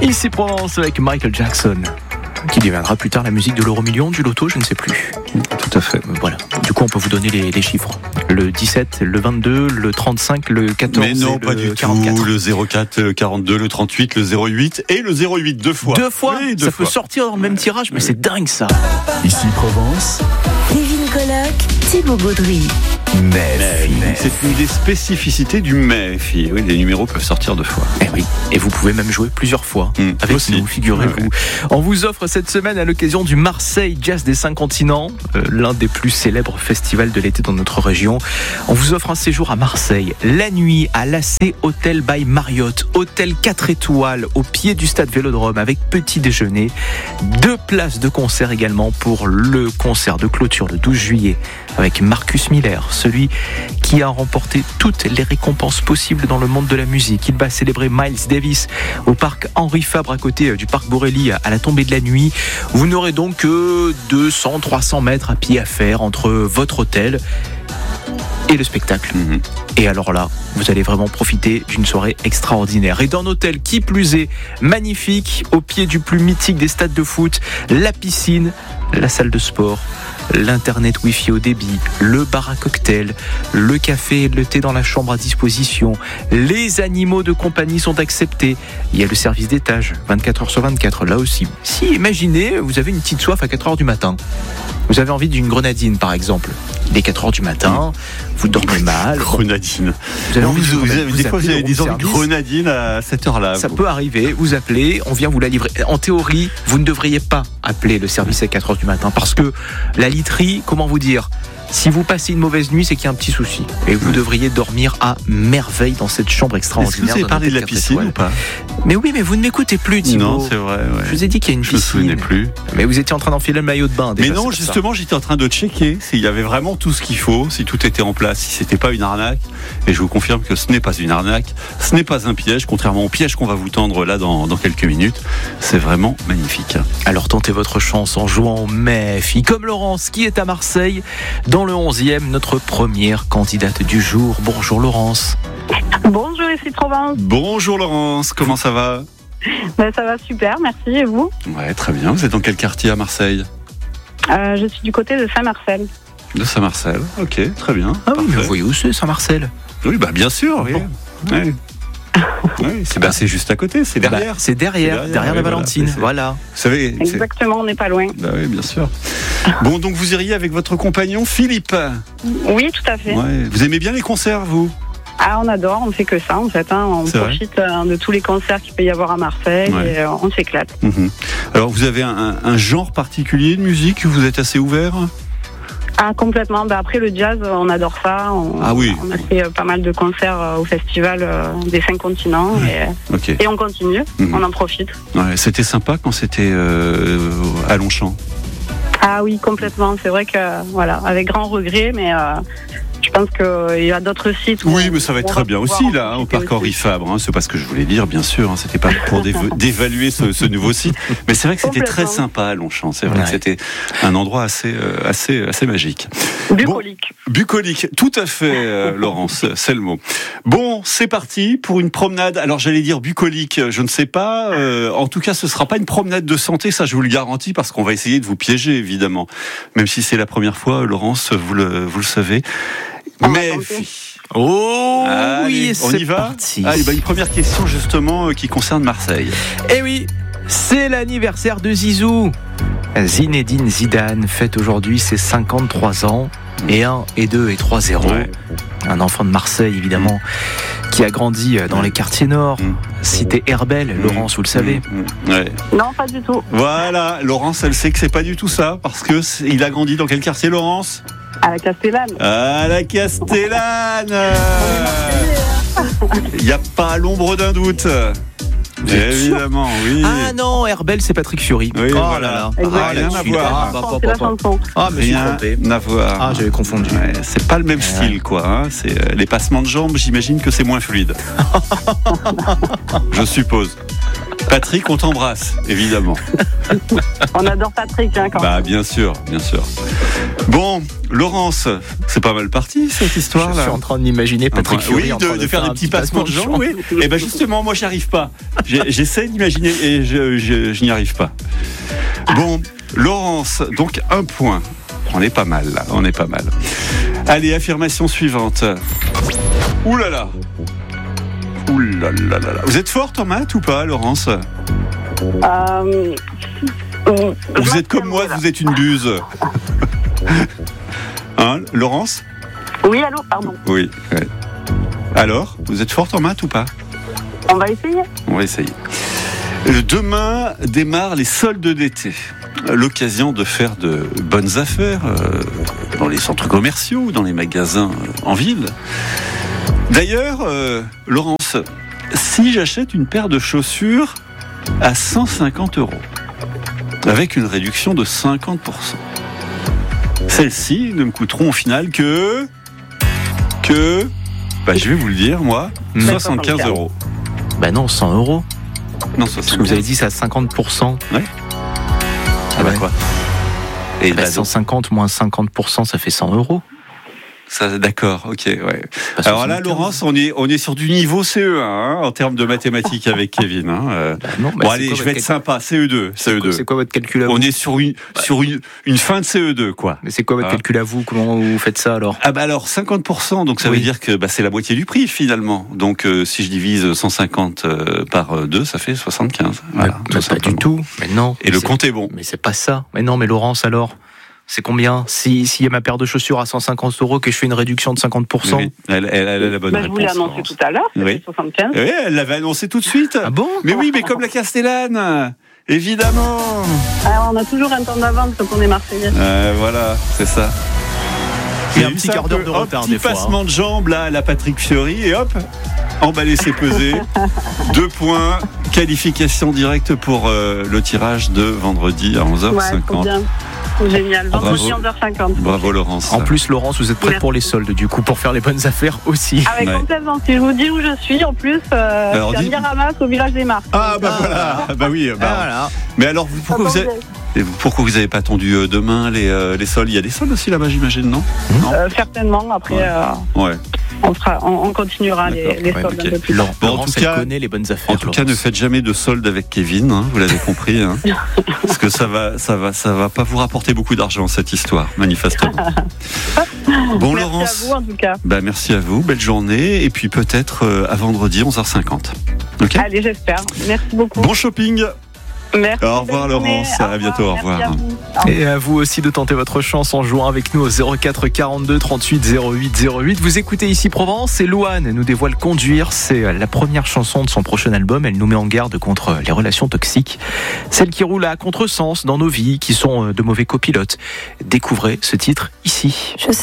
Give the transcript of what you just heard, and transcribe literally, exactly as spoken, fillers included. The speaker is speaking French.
Ici Provence avec Michael Jackson, qui deviendra plus tard la musique de l'euro million, du loto, je ne sais plus. Tout à fait. Voilà. Du coup, on peut vous donner les, les chiffres. Le dix-sept, le vingt-deux, le trente-cinq, le quatorze. Mais non, et pas le du quarante-quatre. tout. Le zéro quatre, le quarante-deux, le trente-huit, le zéro huit et le zéro huit deux fois. Deux fois, oui, deux ça fois. peut sortir dans le même tirage, mais Oui. c'est dingue ça. Ici Provence, Kevin Coloc, Thibaut Gaudry. Mais, C'est une des spécificités du M E F. Oui, les numéros peuvent sortir deux fois. Eh oui, et vous pouvez même jouer plusieurs fois Mmh, avec aussi. nous, figurez-vous. Ouais, ouais. On vous offre cette semaine à l'occasion du Marseille Jazz des Cinq Continents, euh, l'un des plus célèbres festivals de l'été dans notre région. On vous offre un séjour à Marseille, la nuit à l'A C Hotel by Marriott, hôtel quatre étoiles au pied du stade Vélodrome avec petit déjeuner, deux places de concert également pour le concert de clôture le douze juillet avec Marcus Miller, celui qui a remporté toutes les récompenses possibles dans le monde de la musique. Il va célébrer Miles Davis au parc Henri Fabre à côté du parc Borély à la tombée de la nuit. Vous n'aurez donc que deux cents à trois cents mètres à pied à faire entre votre hôtel et le spectacle. Mmh. Et alors là, vous allez vraiment profiter d'une soirée extraordinaire. Et d'un hôtel qui plus est magnifique, au pied du plus mythique des stades de foot, la piscine, la salle de sport, l'internet wifi au débit, le bar à cocktail, le café et le thé dans la chambre à disposition, les animaux de compagnie sont acceptés, il y a le service d'étage, vingt-quatre heures sur vingt-quatre, là aussi. Si, imaginez, vous avez une petite soif à quatre heures du matin, vous avez envie d'une grenadine par exemple, il est quatre heures du matin, vous dormez mal, Grenadine. vous avez envie de Vous, vous avez, des fois, vous appelez avez le des room envies de service. grenadine à cette heure-là. Ça vous. peut arriver, vous appelez, on vient vous la livrer. En théorie, vous ne devriez pas appeler le service à quatre heures du matin parce que la literie, comment vous dire, si vous passez une mauvaise nuit, c'est qu'il y a un petit souci. Et vous devriez dormir à merveille dans cette chambre Est-ce que extraordinaire. vous avez d'un parlé de hôtel la quatre piscine étoiles. ou pas? Mais oui, mais vous ne m'écoutez plus, Thibaut. Non, c'est vrai. Ouais. Je vous ai dit qu'il y a une Je me piscine. souvenais plus. Mais vous étiez en train d'enfiler le maillot de bain déjà. Mais non, c'est pour ça. justement, j'étais en train de checker s'il y avait vraiment tout ce qu'il faut, si tout était en place, si c'était pas une arnaque. Et je vous confirme que ce n'est pas une arnaque, ce n'est pas un piège, contrairement au piège qu'on va vous tendre là dans, dans quelques minutes. C'est vraiment magnifique. Alors tentez votre chance en jouant au M E F I. Comme Laurence qui est à Marseille, dans le onzième, notre première candidate du jour. Bonjour Laurence. Bonjour, ici Provence. Bonjour Laurence, comment ça va? Ben, ça va super, merci. Et vous? Ouais, très bien. Vous êtes dans quel quartier à Marseille? euh, Je suis du côté de Saint-Marcel. De Saint-Marcel. Ok, très bien. Ah oui, mais Parfait. vous voyez où c'est Saint-Marcel? Oui, bah bien sûr. Oui. Bon. Ouais. Oui, c'est bah, c'est juste à côté, c'est derrière. Bah, c'est derrière, C'est derrière, derrière oui, la voilà. Valentine. C'est- Voilà. Vous savez, c'est- Exactement, on n'est pas loin. bah oui, bien sûr. Bon, donc vous iriez avec votre compagnon Philippe. Oui, tout à fait. Ouais. Vous aimez bien les concerts, vous? Ah, on adore, on fait que ça en fait. Hein. On C'est vrai. profite euh, de tous les concerts qu'il peut y avoir à Marseille Ouais. et euh, on s'éclate. Mhm. Alors, vous avez un, un genre particulier de musique? Vous êtes assez ouvert? Ah, complètement. Ben, après le jazz, on adore ça. On, Ah oui. on a fait euh, pas mal de concerts euh, au festival euh, des cinq continents et, Ok. et on continue, Mhm. on en profite. Ouais, c'était sympa quand c'était euh, à Longchamp. Ah oui, complètement. C'est vrai que, voilà, avec grand regret, mais euh, je pense qu'il y a d'autres sites. où Oui, on- mais ça va être où on très bien pouvoir aussi, en là, hein, au profiter parc Henri aussi. Fabre. Hein. C'est pas ce que je voulais dire, bien sûr. Hein. C'était pas pour dév- d'évaluer ce, ce nouveau site. Mais c'est vrai que c'était très Complètement. sympa à Longchamp. C'est vrai Ouais. que c'était un endroit assez, euh, assez, assez magique. Bucolique. Bucolique, tout à fait, euh, Laurence, c'est le mot. Bon, c'est parti pour une promenade. Alors j'allais dire bucolique, je ne sais pas. Euh, en tout cas, ce sera pas une promenade de santé, ça je vous le garantis, parce qu'on va essayer de vous piéger, évidemment. Même si c'est la première fois, Laurence, vous le, vous le savez. On va Mais tenter. Oh Allez, oui, on c'est y va. parti. Allez, bah, une première question justement euh, qui concerne Marseille. Eh oui, c'est l'anniversaire de Zizou. Zinedine Zidane fête aujourd'hui ses cinquante-trois ans. Et un, et deux, et trois zéro. Ouais. Un enfant de Marseille, évidemment, qui a grandi dans les quartiers nord. Mm. Cité Herbel, Laurence, vous le savez. Mmh, mmh, ouais. Non, pas du tout. Voilà, Laurence, elle sait que c'est pas du tout ça, parce que c'est- il a grandi dans quel quartier, Laurence? À la Castellane. À la Castellane. Il n'y a pas l'ombre d'un doute. Vous êtes sûr? Évidemment, oui. Ah non, Herbel, c'est Patrick Fury. Oui, oh voilà. là là. Exactement. Ah, Rien à là-dessus, voir. ah, bah, bah, C'est la bah, bah. chanson. Ah, mais j'ai Rien trompé. à voir. Ah, j'avais confondu. Ouais, c'est pas le même style, quoi. Hein. C'est euh, les passements de jambes. J'imagine que c'est moins fluide. Je suppose. Patrick, on t'embrasse, évidemment. On adore Patrick, hein, quand Bah, bien sûr, bien sûr. Bon, Laurence, c'est pas mal parti cette histoire Je là. suis en train d'imaginer Patrick Enfin, Fiori oui, en de, train de faire des un petits petit passements de jambes, oui. Et ben justement, moi, j'y arrive pas. J'ai- J'essaie d'imaginer et je, je, je n'y arrive pas. Bon, Laurence, donc un point. On est pas mal là, on est pas mal. Allez, affirmation suivante. Ouh là là. Ouh là là là là. Vous êtes forte en maths ou pas, Laurence? Euh, Vous êtes comme moi, vous êtes une buse. Hein, Laurence? Oui, allô, pardon. Oui. Ouais. Alors, vous êtes forte en maths ou pas? On va essayer. On va essayer. Euh, Demain démarrent les soldes d'été. L'occasion de faire de bonnes affaires euh, dans les centres commerciaux ou dans les magasins euh, en ville. D'ailleurs, euh, Laurence, si j'achète une paire de chaussures à cent cinquante euros, avec une réduction de cinquante pour cent, celles-ci ne me coûteront au final que... que... Bah, je vais vous le dire, moi, soixante-quinze euros. Bah non, cent euros. Non, Parce que soixante-quinze. vous avez dit c'est à cinquante pour cent. Ah bah ouais. quoi? Et Bah, bah, cent cinquante moins cinquante pour cent, ça fait cent euros. ça, d'accord, ok, ouais. Pas Alors là, soixante-quinze. Laurence, on est, on est sur du niveau C E un hein, en termes de mathématiques avec Kevin. Hein. Euh, Bah non, bah bon, c'est allez, quoi je votre vais être cal- sympa, C E deux. C'est quoi- C E deux. C'est quoi votre calcul à vous? On est sur une, sur une, une fin de C E deux, quoi. Mais c'est quoi votre Ah. calcul à vous? Comment vous faites ça alors? Ah bah alors cinquante pour cent, donc ça Oui. veut dire que bah, c'est la moitié du prix finalement. Donc euh, si je divise cent cinquante euh, par deux, ça fait soixante-quinze. Voilà, Mais- tout mais pas simplement. du tout. Mais non. Et le C'est- compte est bon. Mais c'est pas ça. Mais non, mais Laurence alors? C'est combien? Si s'il y a ma paire de chaussures à cent cinquante euros, que je fais une réduction de cinquante pour cent. Oui, elle, elle, elle a la bonne Bah, je vous l'ai réponse. annoncé Laurence. tout à l'heure, c'était Oui. soixante-quinze. Oui, elle l'avait annoncé tout de suite. Ah bon? Mais oui, mais comme la Castellane, évidemment. Alors, on a toujours un temps d'avance quand on est Marseillais. Euh, voilà, c'est ça. Il y a un eu petit ça quart d'heure peu, de retard, Un petit des fois, passement de jambes là, à la Patrick Fiori, et hop, emballé, c'est pesé. Deux points, qualification directe pour euh, le tirage de vendredi à onze heures Ouais, trop cinquante. bien. Génial. Vendredi Bravo. onze heures cinquante. Bravo Laurence. En plus, Laurence, vous êtes prête Merci. pour les soldes, du coup, pour faire les bonnes affaires aussi. Avec Ouais. complètement. Si je vous dis où je suis, en plus, euh, Alors, je suis dis- à Miramas, au village des Mars. Ah bah voilà, bah oui. Bah, Ah, voilà. Mais alors, vous- pourquoi vous, avez, et vous- pourquoi vous avez pas attendu euh, demain les, euh, les soldes? Il y a des soldes aussi là-bas, j'imagine, non? Non. Euh, certainement. Après, Ouais. euh, Ouais. on, fera, on, on continuera D'accord. les, les Ouais, soldes ok. un peu plus. Laurence, Bon, en Laurence, tout elle cas- connaît les bonnes affaires. En tout cas, ne Laurence. faites jamais de solde avec Kevin, hein, vous l'avez compris, hein, parce que ça va, ça va, ça va pas vous rapporter beaucoup d'argent cette histoire, manifestement. Bon, Merci Laurence, à vous, en tout cas. bah merci à vous, belle journée, et puis peut-être euh, à vendredi onze heures cinquante. Ok. Allez, j'espère. Merci beaucoup. Bon shopping. Merci. Au revoir, Bonne journée. Laurence. À bientôt, au Merci revoir. à vous. Et à vous aussi de tenter votre chance en jouant avec nous au zéro quatre quarante-deux trente-huit zéro huit zéro huit. Vous écoutez ici Provence et Louane nous dévoile Conduire. C'est la première chanson de son prochain album. Elle nous met en garde contre les relations toxiques. Celles qui roulent à contresens dans nos vies, qui sont de mauvais copilotes. Découvrez ce titre ici. Je